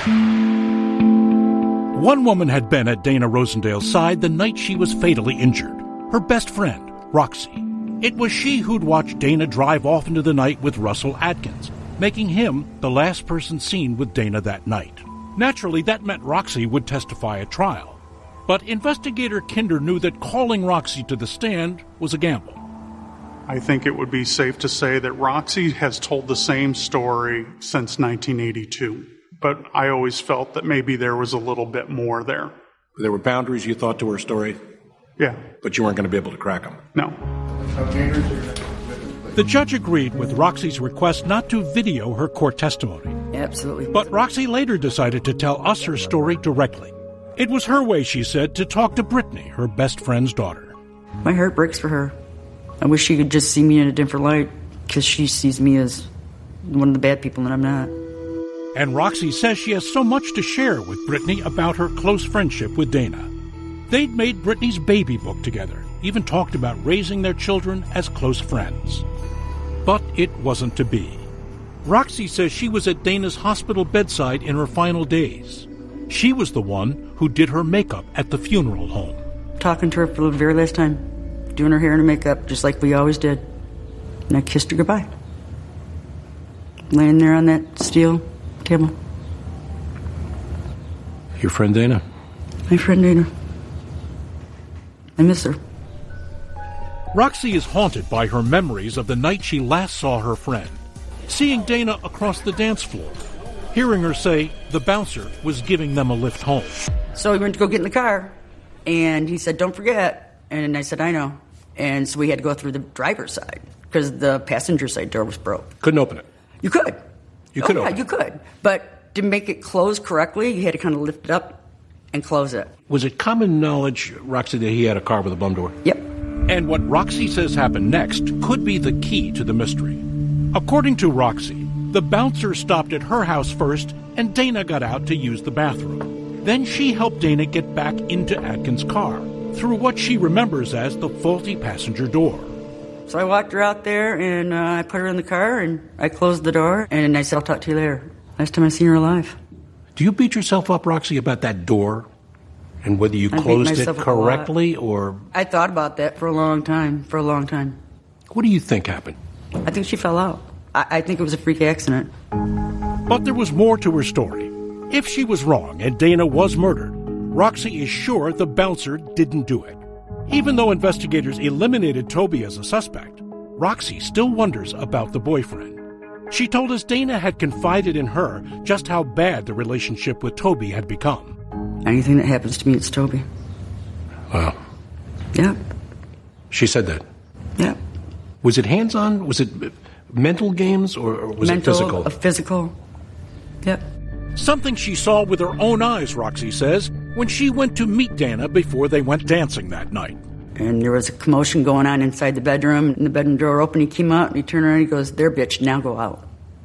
One woman had been at Dana Rosendale's side the night she was fatally injured. Her best friend, Roxy. It was she who'd watched Dana drive off into the night with Russell Atkins, making him the last person seen with Dana that night. Naturally, that meant Roxy would testify at trial. But investigator Kinder knew that calling Roxy to the stand was a gamble. I think it would be safe to say that Roxy has told the same story since 1982. But I always felt that maybe there was a little bit more there. There were boundaries you thought to her story? Yeah. But you weren't going to be able to crack them? No. The judge agreed with Roxy's request not to video her court testimony. Absolutely. But Roxy later decided to tell us her story directly. It was her way, she said, to talk to Brittany, her best friend's daughter. My heart breaks for her. I wish she could just see me in a different light, because she sees me as one of the bad people, and I'm not. And Roxy says she has so much to share with Brittany about her close friendship with Dana. They'd made Brittany's baby book together, even talked about raising their children as close friends. But it wasn't to be. Roxy says she was at Dana's hospital bedside in her final days. She was the one who did her makeup at the funeral home. Talking to her for the very last time, doing her hair and her makeup, just like we always did. And I kissed her goodbye. Laying there on that steel table. Your friend Dana? My friend Dana. I miss her. Roxy is haunted by her memories of the night she last saw her friend, seeing Dana across the dance floor, hearing her say the bouncer was giving them a lift home. So we went to go get in the car, and he said, "Don't forget." And I said, "I know." And so we had to go through the driver's side, because the passenger side door was broke. Couldn't open it? You could. You could open it. You could. But to make it close correctly, you had to kind of lift it up and close it. Was it common knowledge, Roxy, that he had a car with a bum door? Yep. And what Roxy says happened next could be the key to the mystery. According to Roxy, the bouncer stopped at her house first, and Dana got out to use the bathroom. Then she helped Dana get back into Atkins' car through what she remembers as the faulty passenger door. So I walked her out there, and I put her in the car, and I closed the door, and I said, "I'll talk to you later." Last time I seen her alive. Do you beat yourself up, Roxy, about that door? And whether you closed it correctly or... I thought about that for a long time. What do you think happened? I think she fell out. I think it was a freak accident. But there was more to her story. If she was wrong and Dana was murdered, Roxy is sure the bouncer didn't do it. Even though investigators eliminated Toby as a suspect, Roxy still wonders about the boyfriend. She told us Dana had confided in her just how bad the relationship with Toby had become. Anything that happens to me, it's Toby. Wow. Yeah. She said that? Yeah. Was it hands-on? Was it mental games or was it physical? Physical. Yep. Something she saw with her own eyes, Roxy says, when she went to meet Dana before they went dancing that night. And there was a commotion going on inside the bedroom, and the bedroom door opened. He came out, and he turned around, and he goes, "There, bitch, now go out."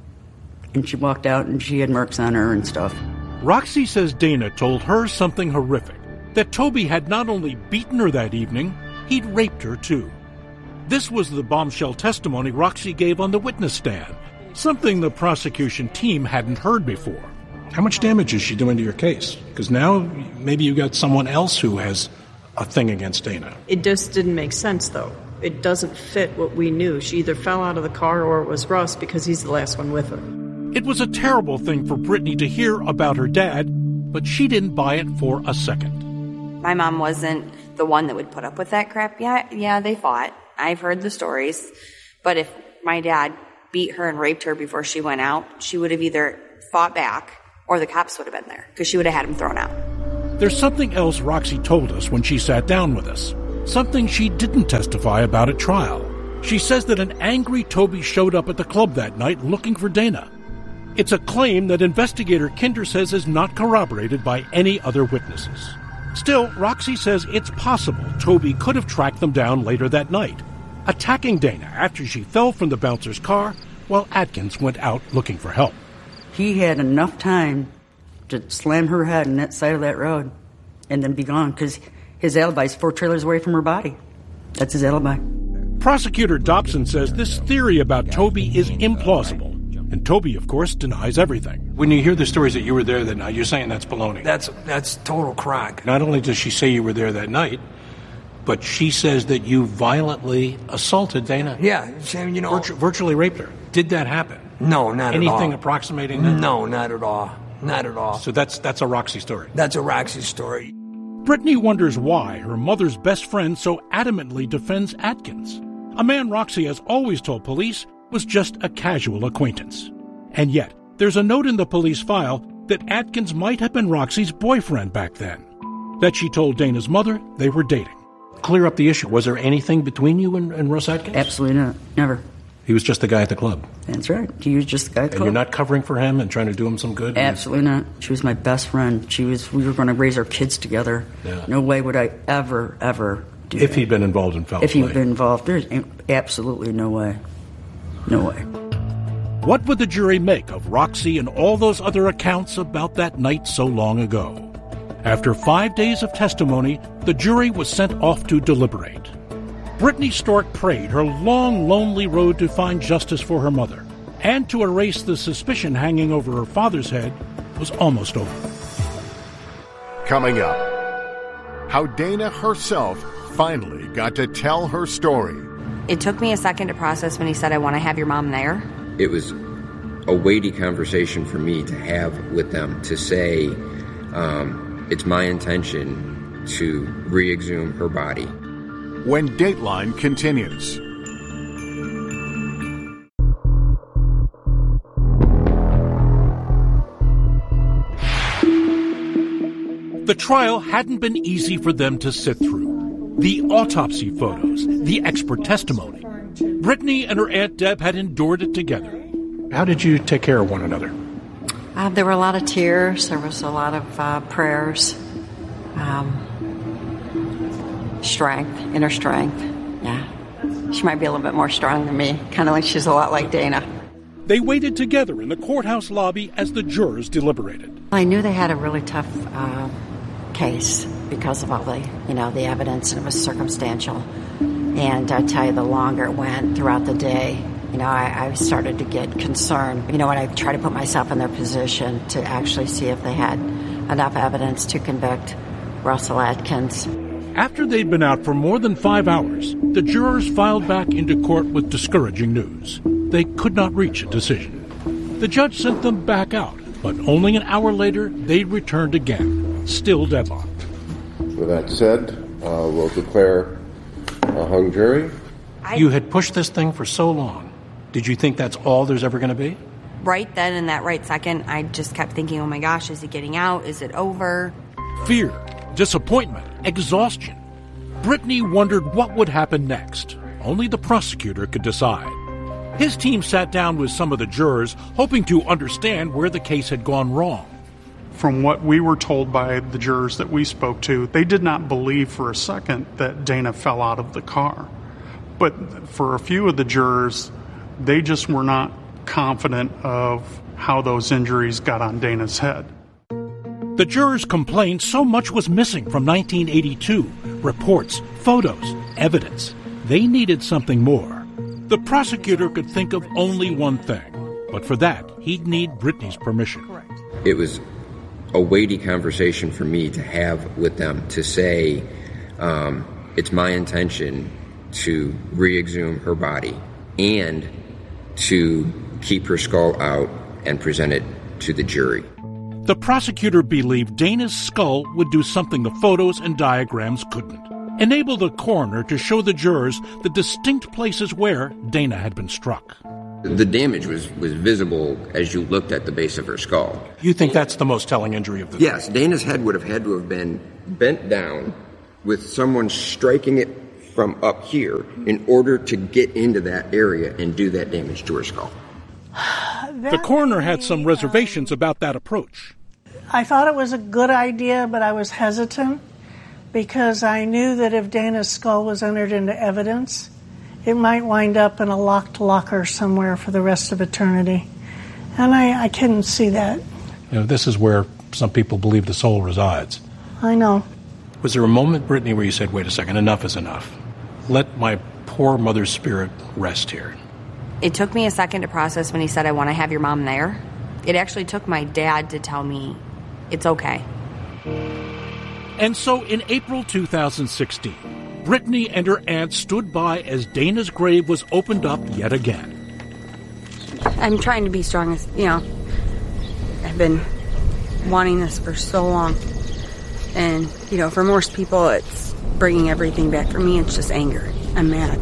And she walked out, and she had marks on her and stuff. Roxy says Dana told her something horrific, that Toby had not only beaten her that evening, he'd raped her too. This was the bombshell testimony Roxy gave on the witness stand, something the prosecution team hadn't heard before. How much damage is she doing to your case? Because now maybe you got someone else who has a thing against Dana. It just didn't make sense, though. It doesn't fit what we knew. She either fell out of the car or it was Russ, because he's the last one with her. It was a terrible thing for Brittany to hear about her dad, but she didn't buy it for a second. My mom wasn't the one that would put up with that crap. Yeah, they fought. I've heard the stories. But if my dad beat her and raped her before she went out, she would have either fought back or the cops would have been there, because she would have had him thrown out. There's something else Roxy told us when she sat down with us, something she didn't testify about at trial. She says that an angry Toby showed up at the club that night looking for Dana. It's a claim that investigator Kinder says is not corroborated by any other witnesses. Still, Roxy says it's possible Toby could have tracked them down later that night, attacking Dana after she fell from the bouncer's car while Atkins went out looking for help. He had enough time to slam her head on that side of that road and then be gone, because his alibi is 4 trailers away from her body. That's his alibi. Prosecutor Dobson says this theory about Toby is implausible. And Toby, of course, denies everything. When you hear the stories that you were there that night, you're saying that's baloney. That's total crack. Not only does she say you were there that night, but she says that you violently assaulted Dana. Yeah, virtually raped her. Did that happen? No, not at all. Anything approximating that? No, not at all. Not at all. So that's a Roxy story. That's a Roxy story. Brittany wonders why her mother's best friend so adamantly defends Atkins, a man Roxy has always told police was just a casual acquaintance. And yet, there's a note in the police file that Atkins might have been Roxy's boyfriend back then, that she told Dana's mother they were dating. Clear up the issue. Was there anything between you and Russ Atkins? Absolutely not. Never. He was just the guy at the club. That's right. He was just the guy at the club. And you're not covering for him and trying to do him some good? Absolutely not. She was my best friend. We were going to raise our kids together. Yeah. No way would I ever do that. If he'd been involved in foul play. If he'd been involved, there's absolutely no way. No way. What would the jury make of Roxy and all those other accounts about that night so long ago? After 5 days of testimony, the jury was sent off to deliberate. Brittany Stork prayed her long, lonely road to find justice for her mother and to erase the suspicion hanging over her father's head was almost over. Coming up, how Dana herself finally got to tell her story. It took me a second to process when he said, "I want to have your mom there." It was a weighty conversation for me to have with them, to say, it's my intention to re-exhume her body. When Dateline continues. The trial hadn't been easy for them to sit through. The autopsy photos, the expert testimony. Brittany and her Aunt Deb had endured it together. How did you take care of one another? There were a lot of tears. There was a lot of prayers. Strength, inner strength. Yeah. She might be a little bit more strong than me. Kind of like she's a lot like Dana. They waited together in the courthouse lobby as the jurors deliberated. I knew they had a really tough case because of all the evidence, and it was circumstantial. And I tell you, the longer it went throughout the day, I started to get concerned. When I try to put myself in their position to actually see if they had enough evidence to convict Russell Atkins. After they'd been out for more than 5 hours, the jurors filed back into court with discouraging news. They could not reach a decision. The judge sent them back out, but only an hour later, they returned again, still deadlocked. With that said, we'll declare a hung jury. You had pushed this thing for so long. Did you think that's all there's ever going to be? Right then, in that right second, I just kept thinking, oh my gosh, is it getting out? Is it over? Fear, disappointment, exhaustion. Brittany wondered what would happen next. Only the prosecutor could decide. His team sat down with some of the jurors, hoping to understand where the case had gone wrong. From what we were told by the jurors that we spoke to, they did not believe for a second that Dana fell out of the car. But for a few of the jurors, they just were not confident of how those injuries got on Dana's head. The jurors complained so much was missing from 1982. Reports, photos, evidence. They needed something more. The prosecutor could think of only one thing, but for that, he'd need Brittany's permission. It was a weighty conversation for me to have with them, to say, it's my intention to re-exhume her body and to keep her skull out and present it to the jury. The prosecutor believed Dana's skull would do something the photos and diagrams couldn't. Enable the coroner to show the jurors the distinct places where Dana had been struck. The damage was visible as you looked at the base of her skull. You think that's the most telling injury of the Yes, Dana's head would have had to have been bent down with someone striking it from up here in order to get into that area and do that damage to her skull. The coroner had some reservations about that approach. I thought it was a good idea, but I was hesitant because I knew that if Dana's skull was entered into evidence, it might wind up in a locked locker somewhere for the rest of eternity. And I couldn't see that. This is where some people believe the soul resides. I know. Was there a moment, Brittany, where you said, wait a second, enough is enough? Let my poor mother's spirit rest here. It took me a second to process when he said, I want to have your mom there. It actually took my dad to tell me it's okay. And so in April 2016, Brittany and her aunt stood by as Dana's grave was opened up yet again. I'm trying to be strong. I've been wanting this for so long. And, for most people, it's bringing everything back. For me, it's just anger. I'm mad.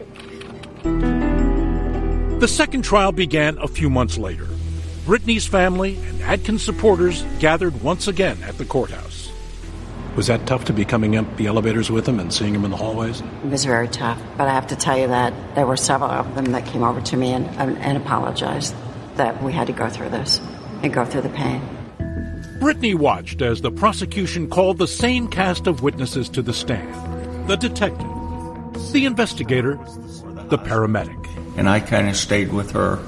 The second trial began a few months later. Brittany's family and Adkins supporters gathered once again at the courthouse. Was that tough to be coming up the elevators with him and seeing him in the hallways? It was very tough, but I have to tell you that there were several of them that came over to me and apologized that we had to go through this and go through the pain. Brittany watched as the prosecution called the same cast of witnesses to the stand. The detective, the investigator, the paramedic. And I kind of stayed with her,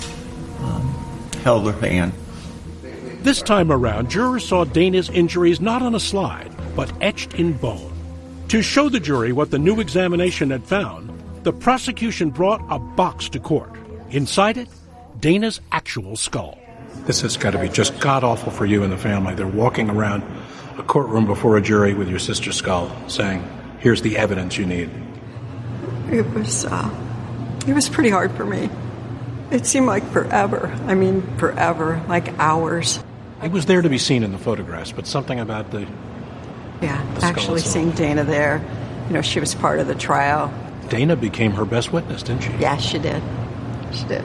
held her hand. This time around, jurors saw Dana's injuries not on a slide, but etched in bone. To show the jury what the new examination had found, the prosecution brought a box to court. Inside it, Dana's actual skull. This has got to be just god-awful for you and the family. They're walking around a courtroom before a jury with your sister's skull, saying, here's the evidence you need. It was pretty hard for me. It seemed like forever. I mean, forever, like hours. It was there to be seen in the photographs, but something about the actually seeing Dana there. She was part of the trial. Dana became her best witness, didn't she? Yeah, she did. She did.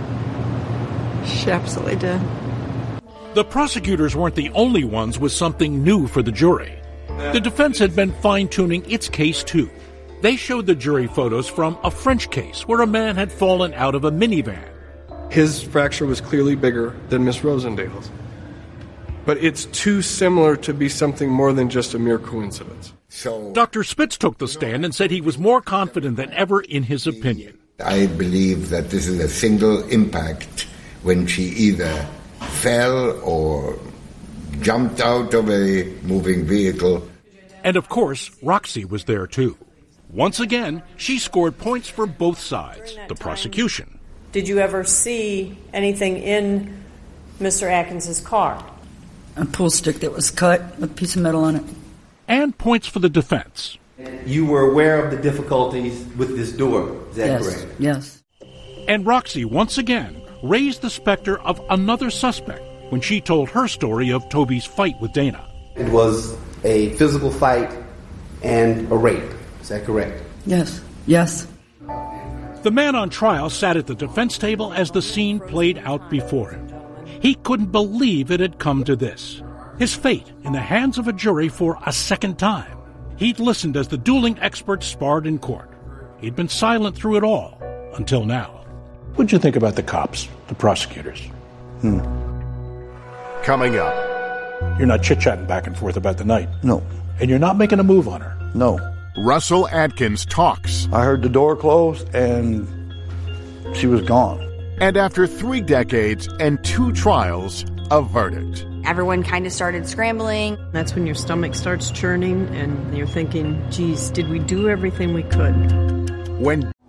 She absolutely did. The prosecutors weren't the only ones with something new for the jury. The defense had been fine-tuning its case, too. They showed the jury photos from a French case where a man had fallen out of a minivan. His fracture was clearly bigger than Miss Rosendale's. But it's too similar to be something more than just a mere coincidence. Dr. Spitz took the stand and said he was more confident than ever in his opinion. I believe that this is a single impact when she either fell or jumped out of a moving vehicle. And of course, Roxy was there too. Once again, she scored points for both sides, the prosecution. Did you ever see anything in Mr. Atkins' car? A pool stick that was cut with a piece of metal on it. And points for the defense. You were aware of the difficulties with this door, is that correct? Yes. And Roxy, once again, raised the specter of another suspect when she told her story of Toby's fight with Dana. It was a physical fight and a rape, is that correct? Yes. Yes. The man on trial sat at the defense table as the scene played out before him. He couldn't believe it had come to this. His fate in the hands of a jury for a second time. He'd listened as the dueling experts sparred in court. He'd been silent through it all, until now. What'd you think about the cops, the prosecutors? Coming up. You're not chit-chatting back and forth about the night. No. And you're not making a move on her. No. Russell Adkins talks. I heard the door close and she was gone. And after 3 decades and 2 trials, a verdict. Everyone kind of started scrambling. That's when your stomach starts churning and you're thinking, geez, did we do everything we could? When